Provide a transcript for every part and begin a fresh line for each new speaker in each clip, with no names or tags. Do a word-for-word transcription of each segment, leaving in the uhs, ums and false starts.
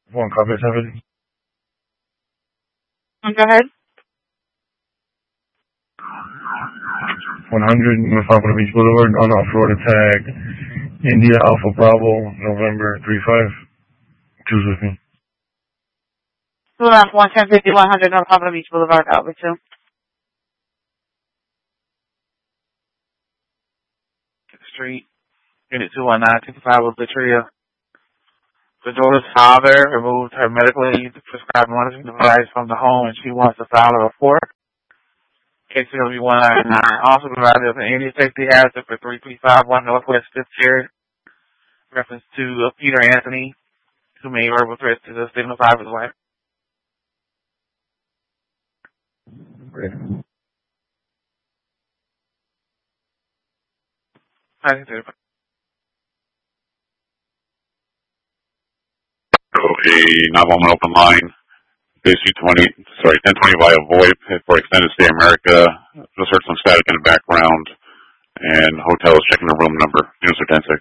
One copy of seven.
Go ahead.
one hundred North Pompano Beach Boulevard, on off-road tag, India Alpha Bravo, November three five. Choose with me.
Two off one ten fifty one hundred North Pompano Beach Boulevard, over two.
Street, Unit two one nine, fifty-five with Latria. The daughter's father removed her medically prescribed monitoring device from the home and she wants to file a report. Case will be one ninety-nine. Also provided an Indian safety hazard for three three five one Northwest fifth Street. Reference to uh, Peter Anthony, who made verbal threats to the signal five his wife.
Great.
I think
A nine one one open line, base U twenty, sorry, ten twenty via VoIP for Extended Stay America. Just heard some static in the background, and hotel is checking the room number. Units are ten six.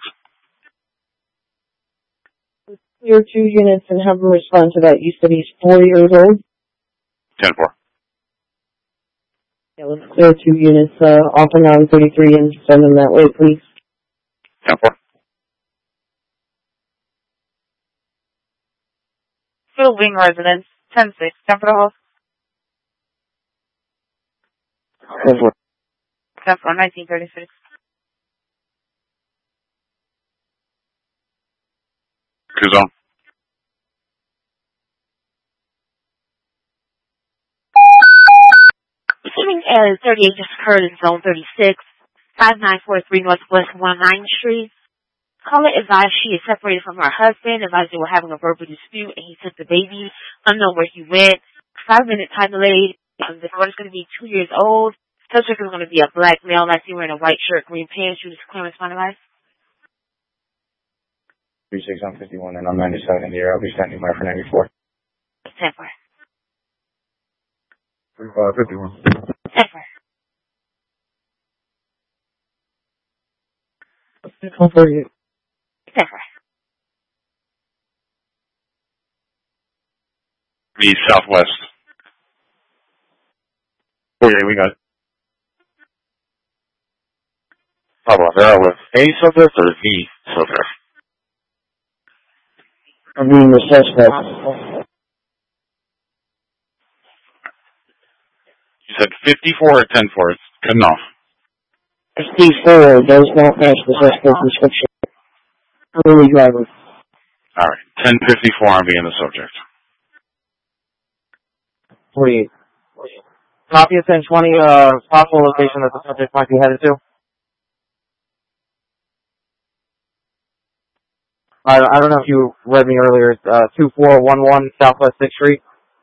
Clear two units and have them respond to that. You said he's four years old?
ten four.
Yeah, let's clear two units uh, off and on thirty-three and send them that way, please.
ten four.
Phil Wing Residence, ten six, Temple House.
ten four.
Temple, nineteen thirty-six.
Two zone.
Receiving error thirty-eight just occurred in zone thirty-six, five nine four three Northwest one ninth Street. Caller advised she is separated from her husband, advised they were having a verbal dispute, and he took the baby, unknown where he went. Five minute time delayed. Um, the daughter's going to be two years old. Subject is going to be a black male. I see wearing a white shirt, green pants. You just clearance finalized.
three six on fifty-one and I'm ninety-seven in the air. I'll be standing by for ninety-four.
ten four.
three five fifty-one.
ten four.
How far are you?
ten four.
East southwest.
Oh yeah, we got it.
Problem there with A subject or the subject?
I mean the suspect.
You said fifty-four or ten four. It's cutting off.
S D four does not match the suspect description. Early driver.
All right. ten fifty-four, I'm being the subject.
forty-eight. Copy of ten twenty, uh, possible location that the subject might be headed to. I, I don't know if you read me earlier, uh, two four one one Southwest sixth Street.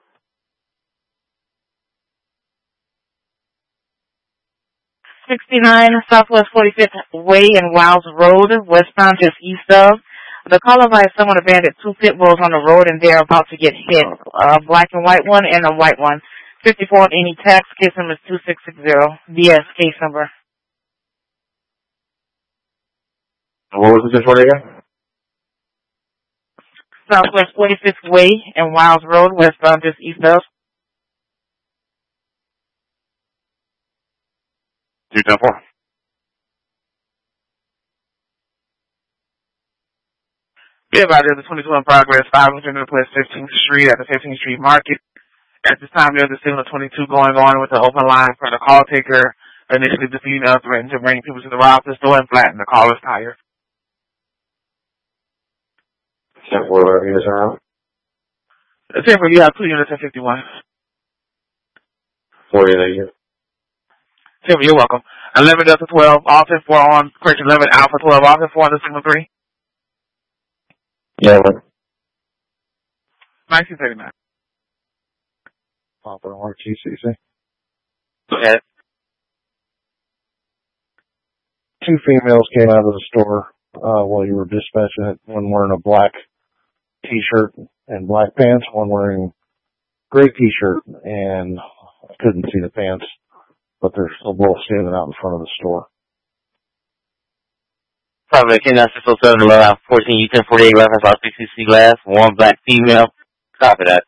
sixty-nine Southwest forty-fifth Way and Wiles Road, westbound just east of. The caller advised someone abandoned two pit bulls on the road and they're about to get hit. A black and white one and a white one. fifty-four any tax, case number is two six six zero. B S case number.
What was the ten twenty again?
Southwest forty-fifth Way and Wiles Road, westbound just east of.
two ten four.
Be about it, the twenty-two in progress, five hundred Northwest fifteenth Street at the fifteenth Street Market. At this time, there's a signal twenty-two going on with the open line for the call taker. Initially, the female threatened to bring people to the office door and flatten the caller's tire.
ten four, units around.
Temper, you have two units at fifty-one.
forty-eight units.
Timber, you're welcome. eleven Delta twelve, Alpha four on, correction, eleven Alpha twelve, Alpha four on the signal three.
Yeah, what?
nineteen thirty-nine.
Papa R T C C.
Go ahead.
Two females came out of the store uh, while you were dispatching it. One wearing a black T-shirt and black pants. One wearing gray T-shirt and I couldn't see the pants, but they're still both standing out in front of the store.
Probably ten nine six oh seven, allow fourteen U ten forty-eight reference out C C C glass, one black female. Copy that.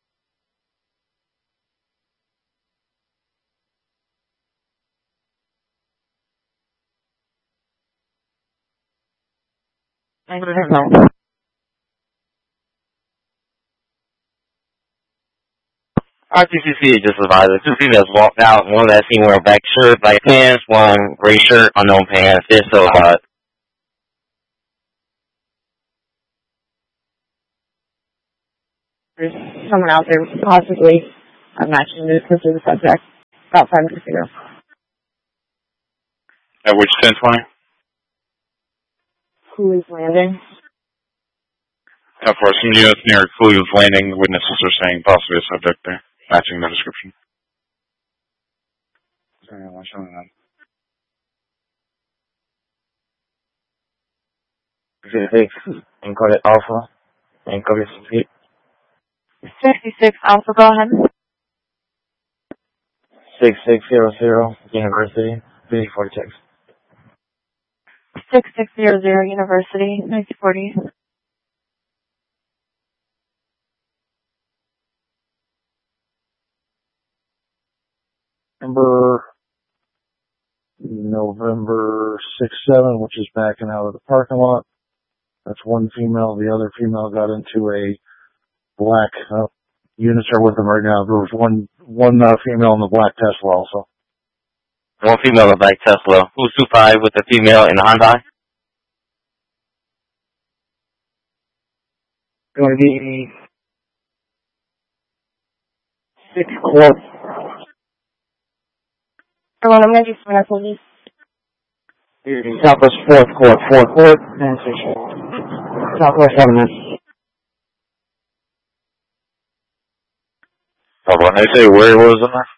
I don't know.
R T C C just advised that two females walked out, one that seen wearing black shirt, black pants, one gray shirt, unknown pants. They're still hot.
There's someone out there possibly uh, matching the description of the subject about five minutes ago.
At which ten twenty?
Cooley's Landing.
Yeah, for some units near Cooley's Landing, the witnesses are saying possibly a subject there, matching the description. Sorry, I'm showing that.
sixty-six, encoded alpha, encoded speed.
sixty-six Alpha, go ahead.
six six zero zero, University, B forty-six.
six six zero zero University, nineteen forty.
Number November six seven, which is backing out of the parking lot. That's one female. The other female got into a black, uh, units are with them right now. There was one, one uh, female in the black Tesla also.
One female in a black Tesla. Who's two five with the female in the Hyundai?
Going to be six court.
Everyone, I'm going to do some of police.
Southwest fourth court, fourth court, and six. Southwest seven.
Oh, when they say where he was in there?